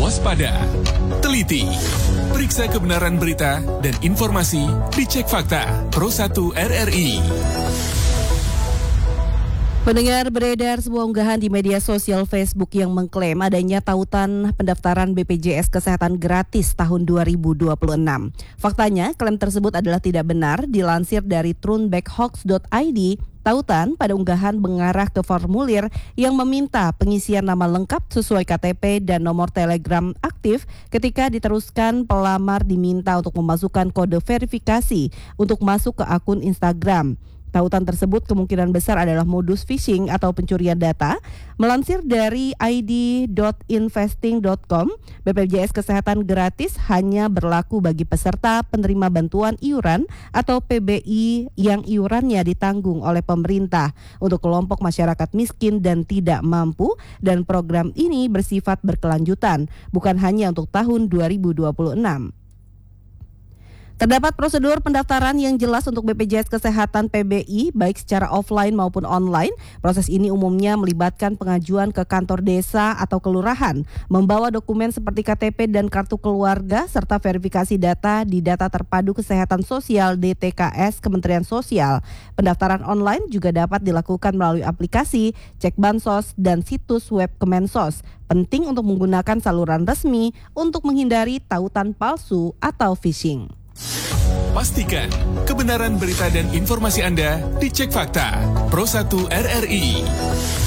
waspada, teliti, periksa kebenaran berita dan informasi dicek fakta Pro 1 RRI. Pendengar, beredar sebuah unggahan di media sosial Facebook yang mengklaim adanya tautan pendaftaran BPJS Kesehatan gratis tahun 2026. Faktanya, klaim tersebut adalah tidak benar. Dilansir dari trunbackhoax.id, tautan pada unggahan mengarah ke formulir yang meminta pengisian nama lengkap sesuai KTP dan nomor telegram aktif. Ketika diteruskan, pelamar diminta untuk memasukkan kode verifikasi untuk masuk ke akun Instagram. Tautan tersebut kemungkinan besar adalah modus phishing atau pencurian data. Melansir dari id.investing.com, BPJS Kesehatan gratis hanya berlaku bagi peserta penerima bantuan iuran atau PBI yang iurannya ditanggung oleh pemerintah untuk kelompok masyarakat miskin dan tidak mampu, dan program ini bersifat berkelanjutan, bukan hanya untuk tahun 2026. Terdapat prosedur pendaftaran yang jelas untuk BPJS Kesehatan PBI, baik secara offline maupun online. Proses ini umumnya melibatkan pengajuan ke kantor desa atau kelurahan, membawa dokumen seperti KTP dan kartu keluarga, serta verifikasi data di Data Terpadu Kesehatan Sosial DTKS Kementerian Sosial. Pendaftaran online juga dapat dilakukan melalui aplikasi, cek bansos, dan situs web Kemensos. Penting untuk menggunakan saluran resmi untuk menghindari tautan palsu atau phishing. Pastikan kebenaran berita dan informasi Anda dicek fakta Pro 1 RRI.